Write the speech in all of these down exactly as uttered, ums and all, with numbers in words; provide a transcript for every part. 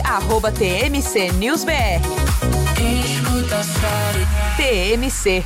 arroba T M C News B R. T M C.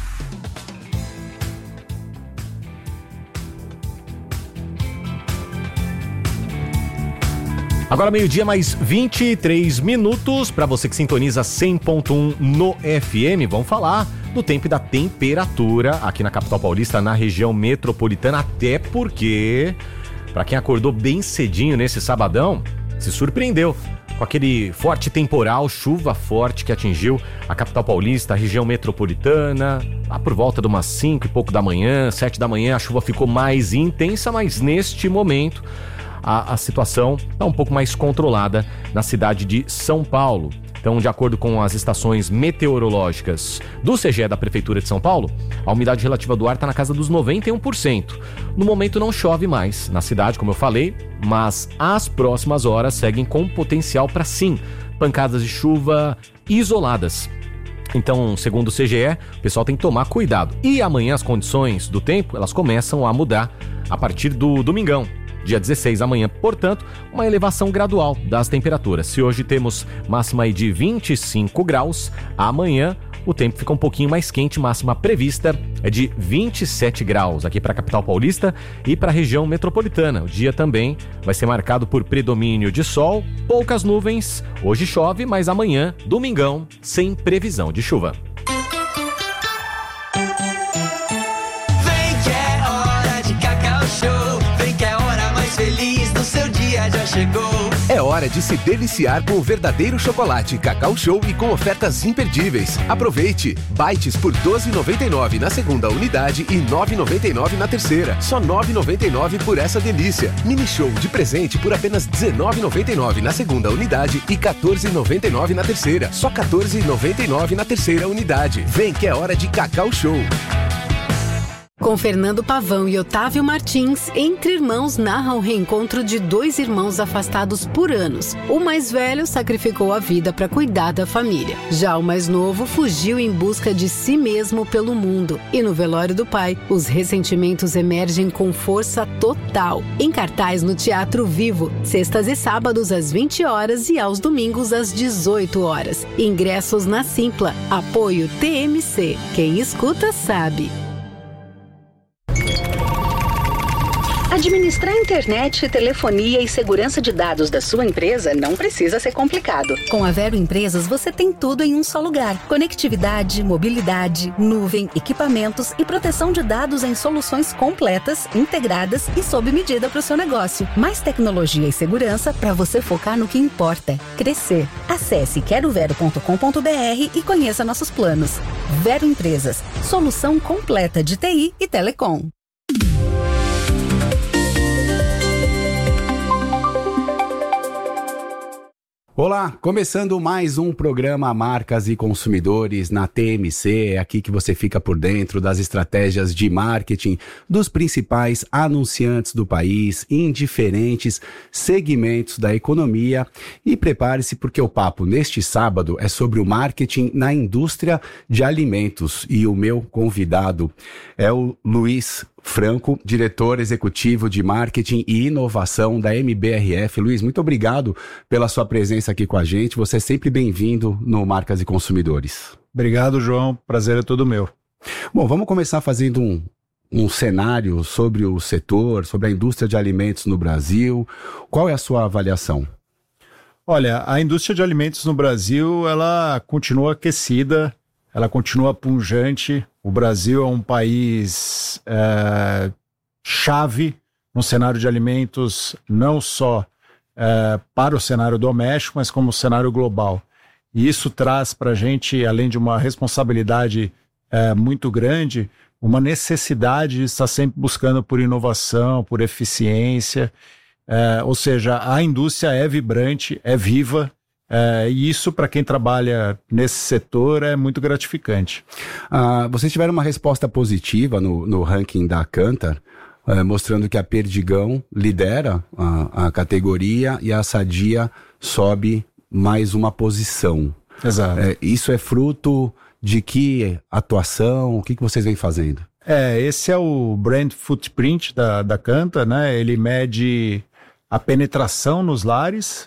Agora meio-dia mais vinte e três minutos, para você que sintoniza cem ponto um no F M, vamos falar do tempo e da temperatura aqui na capital paulista, na região metropolitana, até porque, para quem acordou bem cedinho nesse sabadão, se surpreendeu com aquele forte temporal, chuva forte que atingiu a capital paulista, a região metropolitana, lá por volta de umas cinco e pouco da manhã, sete da manhã, a chuva ficou mais intensa, mas neste momento A, a situação está um pouco mais controlada na cidade de São Paulo. Então, de acordo com as estações meteorológicas do C G E da Prefeitura de São Paulo, a umidade relativa do ar está na casa dos noventa e um por cento. No momento não chove mais na cidade, como eu falei, mas as próximas horas seguem com potencial para sim, pancadas de chuva isoladas. Então, segundo o C G E, o pessoal tem que tomar cuidado. E amanhã as condições do tempo, elas começam a mudar a partir do domingão. Dia dezesseis amanhã, portanto, uma elevação gradual das temperaturas. Se hoje temos máxima aí de vinte e cinco graus, amanhã o tempo fica um pouquinho mais quente, máxima prevista é de vinte e sete graus aqui para a capital paulista e para a região metropolitana. O dia também vai ser marcado por predomínio de sol, poucas nuvens. Hoje chove, mas amanhã, domingão, sem previsão de chuva. Já chegou. É hora de se deliciar com o verdadeiro chocolate Cacau Show e com ofertas imperdíveis. Aproveite! Bites por doze reais e noventa e nove centavos na segunda unidade e nove reais e noventa e nove centavos na terceira. Só nove reais e noventa e nove centavos por essa delícia. Mini Show de presente por apenas dezenove reais e noventa e nove centavos na segunda unidade e quatorze reais e noventa e nove centavos na terceira. Só quatorze reais e noventa e nove centavos na terceira unidade. Vem que é hora de Cacau Show. Com Fernando Pavão e Otávio Martins, Entre Irmãos narra o reencontro de dois irmãos afastados por anos. O mais velho sacrificou a vida para cuidar da família. Já o mais novo fugiu em busca de si mesmo pelo mundo. E no velório do pai, os ressentimentos emergem com força total. Em cartaz no Teatro Vivo, sextas e sábados às vinte horas e aos domingos às dezoito horas. Ingressos na Simpla. Apoio T M C. Quem escuta sabe. Administrar internet, telefonia e segurança de dados da sua empresa não precisa ser complicado. Com a Vero Empresas, você tem tudo em um só lugar. Conectividade, mobilidade, nuvem, equipamentos e proteção de dados em soluções completas, integradas e sob medida para o seu negócio. Mais tecnologia e segurança para você focar no que importa: crescer. Acesse quero vero ponto com ponto b r e conheça nossos planos. Vero Empresas, solução completa de T I e telecom. Olá, começando mais um programa Marcas e Consumidores na T M C. É aqui que você fica por dentro das estratégias de marketing dos principais anunciantes do país em diferentes segmentos da economia. E prepare-se porque o papo neste sábado é sobre o marketing na indústria de alimentos. E o meu convidado é o Luiz Franco, diretor executivo de marketing e inovação da M B R F. Luiz, muito obrigado pela sua presença aqui com a gente. Você é sempre bem-vindo no Marcas e Consumidores. Obrigado, João. Prazer é todo meu. Bom, vamos começar fazendo um, um cenário sobre o setor, sobre a indústria de alimentos no Brasil. Qual é a sua avaliação? Olha, a indústria de alimentos no Brasil, ela continua aquecida, ela continua pujante. O Brasil é um país é, chave no cenário de alimentos, não só é, para o cenário doméstico, mas como cenário global. E isso traz para a gente, além de uma responsabilidade é, muito grande, uma necessidade de estar sempre buscando por inovação, por eficiência. É, ou seja, a indústria é vibrante, é viva. É, e isso, para quem trabalha nesse setor, é muito gratificante. Ah, vocês tiveram uma resposta positiva no, no ranking da Kantar, é, mostrando que a Perdigão lidera a, a categoria e a Sadia sobe mais uma posição. Exato. É, isso é fruto de que atuação? O que, que vocês vêm fazendo? É, esse é o Brand Footprint da, da Kantar, né? Ele mede a penetração nos lares,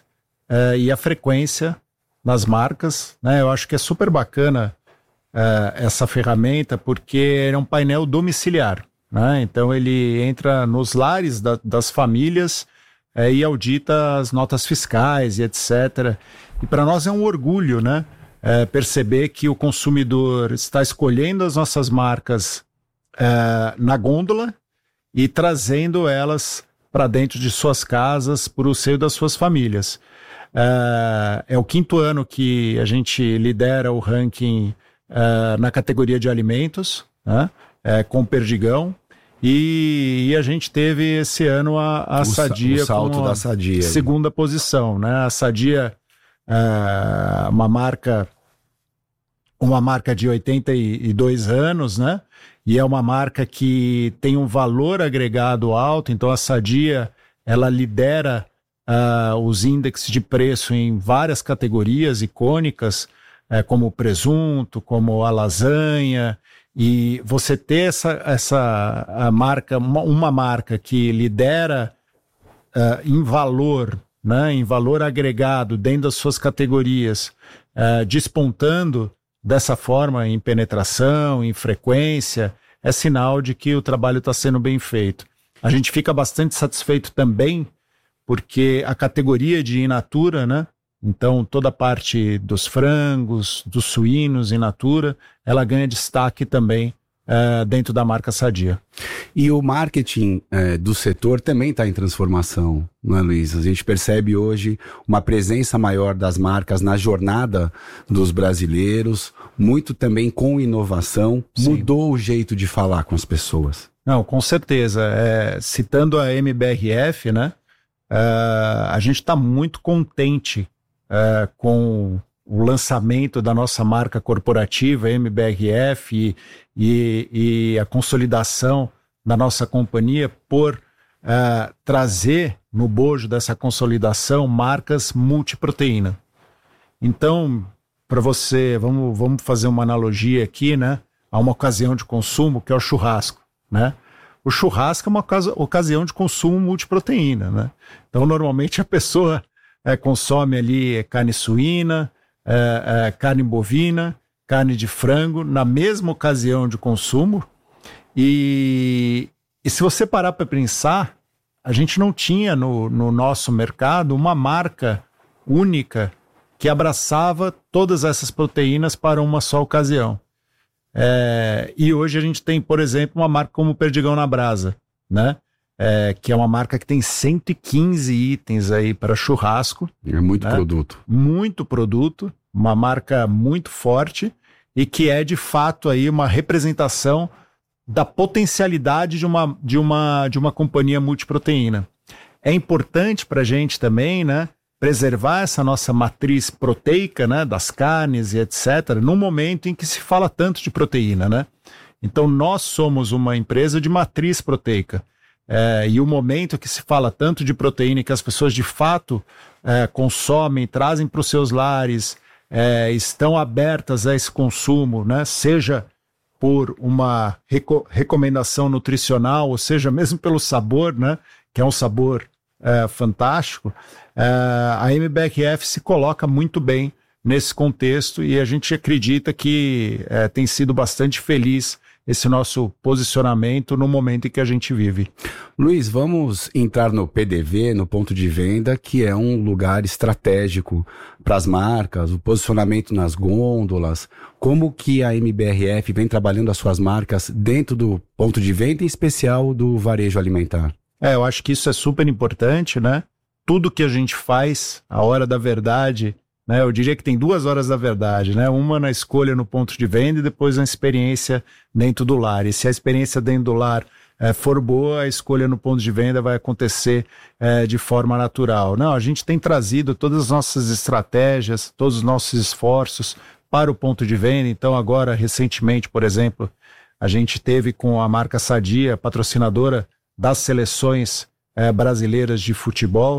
uh, e a frequência nas marcas, né? Eu acho que é super bacana uh, essa ferramenta porque é um painel domiciliar, né? Então ele entra nos lares da, das famílias uh, e audita as notas fiscais e etcétera. E para nós é um orgulho, né? Uh, perceber que o consumidor está escolhendo as nossas marcas uh, na gôndola e trazendo elas para dentro de suas casas, para o seio das suas famílias. Uh, é o quinto ano que a gente lidera o ranking uh, na categoria de alimentos, né? uh, com o Perdigão, e, e a gente teve esse ano a, a o Sadia o salto com a da Sadia, segunda posição. Né? A Sadia, uh, uma marca, uma marca de oitenta e dois anos, né? E é uma marca que tem um valor agregado alto, então a Sadia, ela lidera uh, os índices de preço em várias categorias icônicas, uh, como o presunto, como a lasanha, e você ter essa, essa a marca, uma, uma marca que lidera uh, em valor, né, em valor agregado dentro das suas categorias, uh, despontando dessa forma em penetração, em frequência, é sinal de que o trabalho está sendo bem feito. A gente fica bastante satisfeito também porque a categoria de in natura, né? Então toda a parte dos frangos, dos suínos in natura, ela ganha destaque também uh, dentro da marca Sadia. E o marketing é, do setor também está em transformação, não é, Luiz? A gente percebe hoje uma presença maior das marcas na jornada dos brasileiros, muito também com inovação. Sim. Mudou o jeito de falar com as pessoas. Não, com certeza. É, citando a M B R F, né? Uh, a gente está muito contente uh, com o lançamento da nossa marca corporativa M B R F e, e, e a consolidação da nossa companhia por uh, trazer no bojo dessa consolidação marcas multiproteína. Então, para você, vamos, vamos fazer uma analogia aqui, né, a uma ocasião de consumo que é o churrasco, né? O churrasco é uma ocasião de consumo multiproteína, né? Então, normalmente a pessoa é, consome ali carne suína, é, é, carne bovina, carne de frango, na mesma ocasião de consumo. E, e se você parar para pensar, a gente não tinha no, no nosso mercado uma marca única que abraçava todas essas proteínas para uma só ocasião. É, e hoje a gente tem, por exemplo, uma marca como o Perdigão na Brasa, né? É, que é uma marca que tem cento e quinze itens aí para churrasco. É muito, né? produto. Muito produto, uma marca muito forte e que é de fato aí uma representação da potencialidade de uma, de uma, de uma companhia multiproteína. É importante para a gente também, né, preservar essa nossa matriz proteica, né, das carnes e etcétera, num momento em que se fala tanto de proteína, né? Então nós somos uma empresa de matriz proteica. É, e o momento que se fala tanto de proteína e que as pessoas de fato é, consomem, trazem para os seus lares, é, estão abertas a esse consumo, né? Seja por uma reco- recomendação nutricional, ou seja, mesmo pelo sabor, né? Que é um sabor é, fantástico, é, a M B R F se coloca muito bem nesse contexto e a gente acredita que é, tem sido bastante feliz esse nosso posicionamento no momento em que a gente vive. Luiz, vamos entrar no P D V, no ponto de venda, que é um lugar estratégico para as marcas, o posicionamento nas gôndolas. Como que a M B R F vem trabalhando as suas marcas dentro do ponto de venda, em especial do varejo alimentar? É, eu acho que isso é super importante, né? Tudo que a gente faz, a hora da verdade, né? Eu diria que tem duas horas da verdade, né? Uma na escolha no ponto de venda e depois na experiência dentro do lar. E se a experiência dentro do lar é, for boa, a escolha no ponto de venda vai acontecer é, de forma natural. Não, a gente tem trazido todas as nossas estratégias, todos os nossos esforços para o ponto de venda. Então agora, recentemente, por exemplo, a gente teve com a marca Sadia, patrocinadora das seleções é, brasileiras de futebol.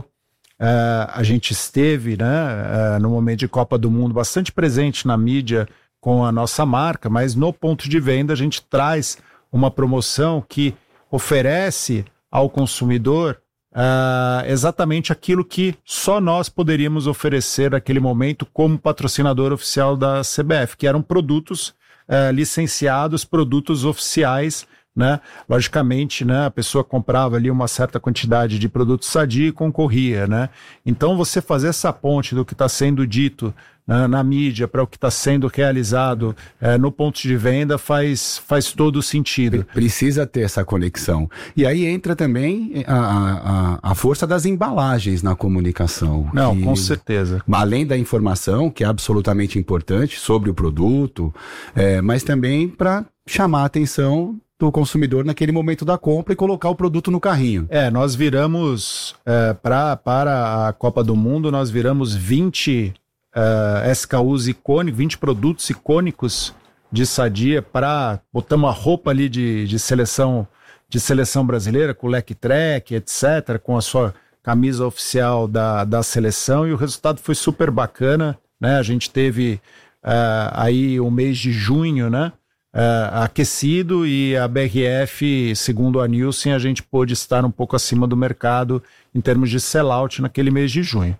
Uh, a gente esteve, né, uh, no momento de Copa do Mundo, bastante presente na mídia com a nossa marca, mas no ponto de venda a gente traz uma promoção que oferece ao consumidor uh, exatamente aquilo que só nós poderíamos oferecer naquele momento como patrocinador oficial da C B F, que eram produtos uh, licenciados, produtos oficiais, né? Logicamente, né, a pessoa comprava ali uma certa quantidade de produtos Sadia e concorria, né? Então você fazer essa ponte do que está sendo dito na, na mídia para o que está sendo realizado é, no ponto de venda faz, faz todo sentido. Precisa ter essa conexão. E aí entra também a, a, a força das embalagens na comunicação. Não, que, com certeza. Além da informação, que é absolutamente importante sobre o produto, é, mas também para chamar a atenção do consumidor naquele momento da compra e colocar o produto no carrinho. É, nós viramos, é, pra, para a Copa do Mundo, nós viramos vinte uh, S K Us icônicos, vinte produtos icônicos de Sadia para, botamos a roupa ali de, de, seleção, de seleção brasileira, com o leque track, etcétera, com a sua camisa oficial da, da seleção, e o resultado foi super bacana, né? A gente teve uh, aí o mês de junho, né? Uh, aquecido, e a B R F, segundo a Nielsen, a gente pôde estar um pouco acima do mercado em termos de sell-out naquele mês de junho.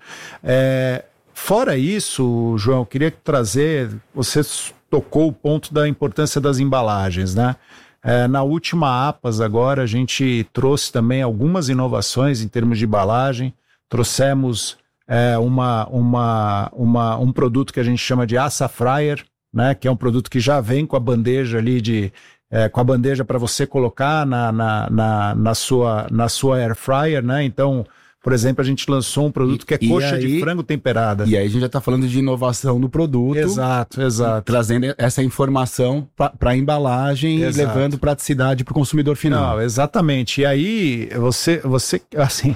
É, fora isso, João, eu queria trazer, você tocou o ponto da importância das embalagens, né? É, na última APAS agora a gente trouxe também algumas inovações em termos de embalagem, trouxemos é, uma, uma, uma, um produto que a gente chama de Assa Fryer, né, que é um produto que já vem com a bandeja ali de é, com a bandeja para você colocar na, na, na, na, sua, na sua air fryer, né? Então, por exemplo, a gente lançou um produto que é e, coxa e aí, de frango temperada. E aí a gente já está falando de inovação no produto. Exato, exato. Trazendo essa informação para a embalagem, exato, e levando praticidade para o consumidor final. Não, exatamente. E aí, você, você assim,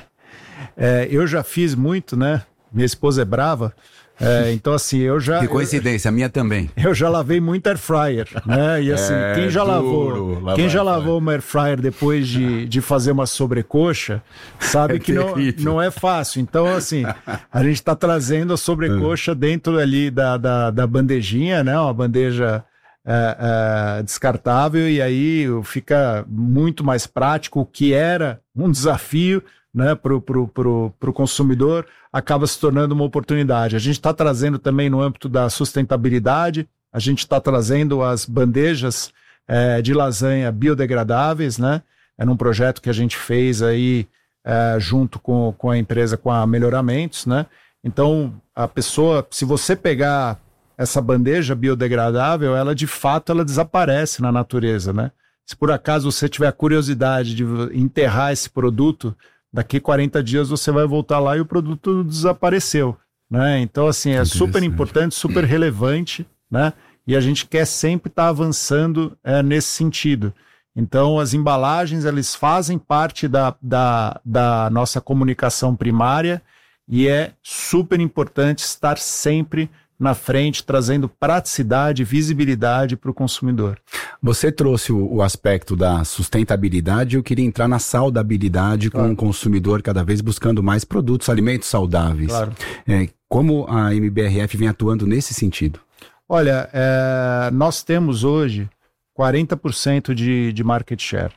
é, eu já fiz muito, né? Minha esposa é brava. É, então assim, eu já... Que coincidência, eu, a minha também. Eu já lavei muito air fryer, né? E assim, é, quem já lavou, quem já lavou uma air fryer depois de, de fazer uma sobrecoxa, sabe é que não, não é fácil. Então assim, a gente está trazendo a sobrecoxa dentro ali da, da, da bandejinha, né? Uma bandeja é, é, descartável, e aí fica muito mais prático, o que era um desafio, né, para o pro, pro, pro consumidor, acaba se tornando uma oportunidade. A gente está trazendo também no âmbito da sustentabilidade, a gente está trazendo as bandejas é, de lasanha biodegradáveis, né? É num projeto que a gente fez aí é, junto com, com a empresa, com a Melhoramentos, né? Então, a pessoa, se você pegar essa bandeja biodegradável, ela de fato ela desaparece na natureza, né? Se por acaso você tiver a curiosidade de enterrar esse produto, daqui a quarenta dias você vai voltar lá e o produto desapareceu, né? Então, assim, é super importante, super relevante, né? E a gente quer sempre estar tá avançando é, nesse sentido. Então, as embalagens, elas fazem parte da, da, da nossa comunicação primária, e é super importante estar sempre na frente, trazendo praticidade e visibilidade para o consumidor. Você trouxe o, o aspecto da sustentabilidade, eu queria entrar na saudabilidade, claro, com o consumidor cada vez buscando mais produtos, alimentos saudáveis. Claro. É, como a M B R F vem atuando nesse sentido? Olha, é, nós temos hoje quarenta por cento de, de market share.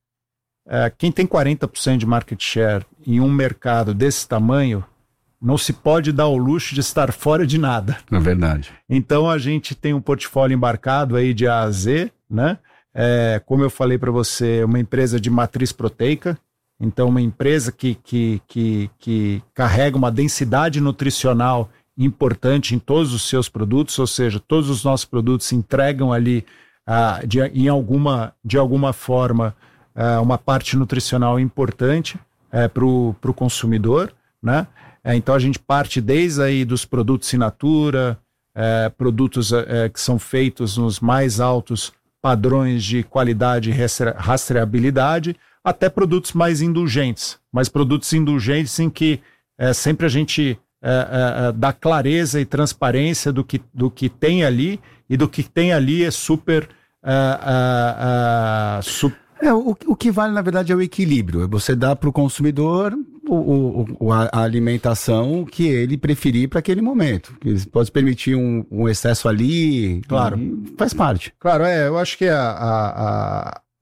É, quem tem quarenta por cento de market share em um mercado desse tamanho, não se pode dar o luxo de estar fora de nada. É verdade. Então a gente tem um portfólio embarcado aí de A a Z, né? É, como eu falei para você, uma empresa de matriz proteica, então uma empresa que, que, que, que carrega uma densidade nutricional importante em todos os seus produtos, ou seja, todos os nossos produtos entregam ali, ah, de, em alguma, de alguma forma, ah, uma parte nutricional importante é, para o consumidor, né? É, então a gente parte desde aí dos produtos in natura, é, produtos é, que são feitos nos mais altos padrões de qualidade e rastreabilidade, até produtos mais indulgentes, mas produtos indulgentes em que é, sempre a gente é, é, dá clareza e transparência do que, do que tem ali, e do que tem ali é super... É, é, é, super É, o, o que vale, na verdade, é o equilíbrio. Você dá para o consumidor o, o, a, a alimentação que ele preferir para aquele momento. Ele pode permitir um, um excesso ali, claro, faz parte. Claro, é, eu acho que a, a, a,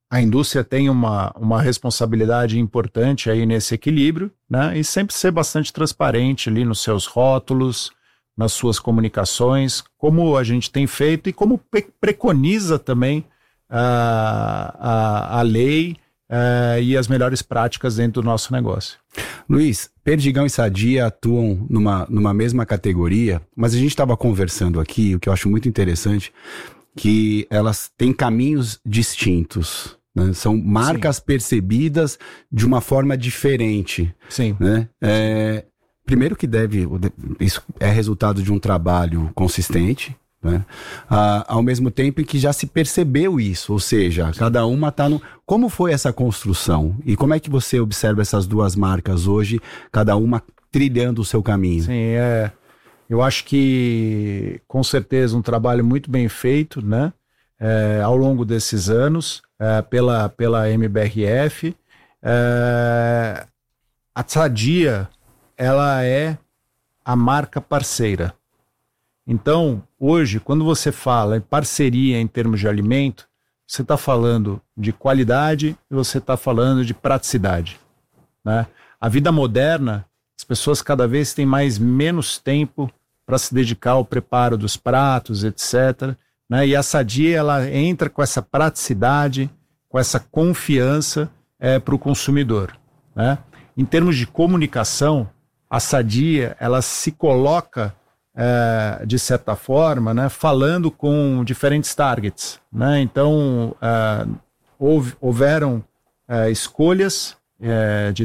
a indústria tem uma, uma responsabilidade importante aí nesse equilíbrio, né? E sempre ser bastante transparente ali nos seus rótulos, nas suas comunicações, como a gente tem feito e como pre- preconiza também a, a, a lei uh, e as melhores práticas dentro do nosso negócio. Luiz, Perdigão e Sadia atuam numa, numa mesma categoria, mas a gente estava conversando aqui, o que eu acho muito interessante, que elas têm caminhos distintos, né? São marcas Sim. percebidas de uma forma diferente. Sim. Né? É, primeiro que deve, isso é resultado de um trabalho consistente, né? Ah, ao mesmo tempo em que já se percebeu isso, ou seja, cada uma está no... Como foi essa construção? E como é que você observa essas duas marcas hoje, cada uma trilhando o seu caminho? Sim, é... Eu acho que, com certeza, um trabalho muito bem feito, né? É, ao longo desses anos, é, pela, pela M B R F. É, a Sadia, ela é a marca parceira. Então, hoje, quando você fala em parceria em termos de alimento, você está falando de qualidade e você está falando de praticidade, né? A vida moderna, as pessoas cada vez têm mais menos tempo para se dedicar ao preparo dos pratos, etcétera, né? E a Sadia, ela entra com essa praticidade, com essa confiança é, para o consumidor, né? Em termos de comunicação, a Sadia, ela se coloca, é, de certa forma, né, falando com diferentes targets, né? Então, é, houve, houveram é, escolhas é, de